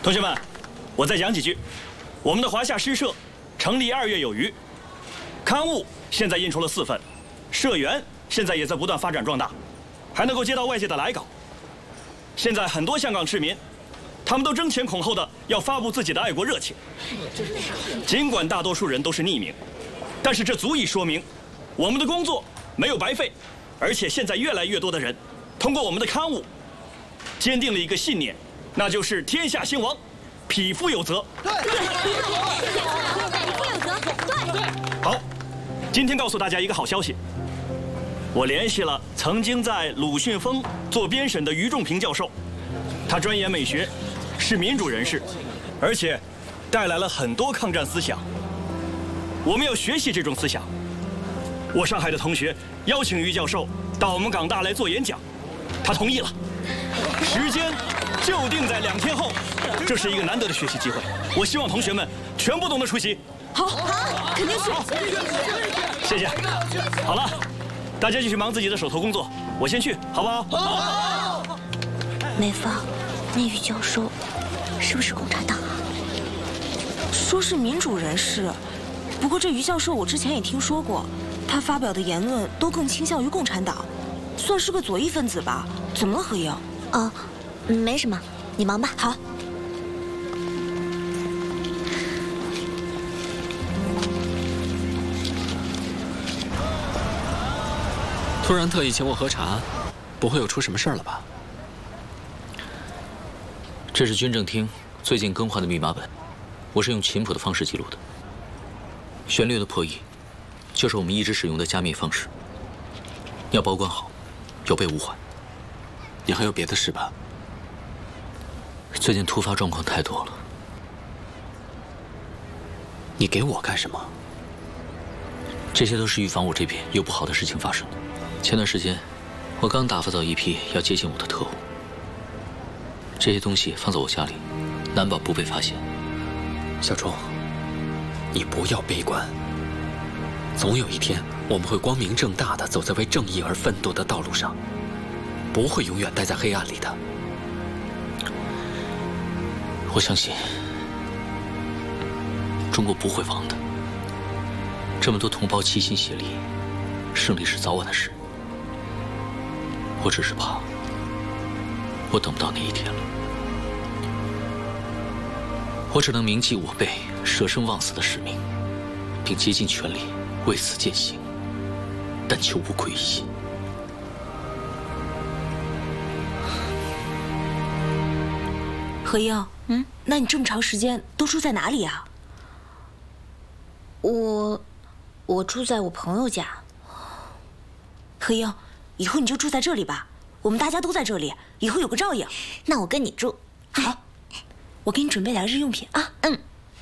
同学们，我再讲几句。我们的华夏诗社成立2月有余，刊物现在印出了4份，社员现在也在不断发展壮大，还能够接到外界的来稿。现在很多香港市民，他们都争先恐后的要发布自己的爱国热情。尽管大多数人都是匿名，但是这足以说明我们的工作没有白费，而且现在越来越多的人通过我们的刊物，坚定了一个信念，那就是天下兴亡，匹夫有责。对，匹夫有责。对。好，今天告诉大家一个好消息，我联系了曾经在鲁迅风做编审的于仲平教授，他专研美学，是民主人士，而且带来了很多抗战思想。我们要学习这种思想。我上海的同学邀请于教授到我们港大来做演讲，他同意了。时间就定在2天后，这是一个难得的学习机会，我希望同学们全部都能出席。 好，肯定是。 谢谢。好了，大家继续忙自己的手头工作，我先去，好不好？ 好。 美芳，那于教授是不是共产党啊？ 说是民主人士，不过这于教授我之前也听说过，他发表的言论都更倾向于共产党，算是个左翼分子吧？怎么了，何英？ 哦，没什么，你忙吧。 好。 突然特意请我喝茶，不会有出什么事儿了吧？ 这是军政厅最近更换的密码本，我是用琴谱的方式记录的。旋律的破译，就是我们一直使用的加密方式。要保管好，有备无患。 你还有别的事吧？ 最近突发状况太多了。 你给我干什么？ 这些都是预防我这边有不好的事情发生的。前段时间，我刚打发到一批要接近我的特务，这些东西放在我家里，难保不被发现。 小钟，你不要悲观。总有一天，我们会光明正大的走在为正义而奋斗的道路上，不会永远待在黑暗里的。 我相信，中国不会亡的。这么多同胞齐心协力，胜利是早晚的事。我只是怕，我等不到那一天了。我只能铭记我辈舍生忘死的使命，并竭尽全力为此践行，但求无愧于心。 何英，那你这么长时间都住在哪里啊？ 我住在我朋友家。 何英，以后你就住在这里吧，我们大家都在这里，以后有个照应。 那我跟你住。 好，我给你准备点日用品啊。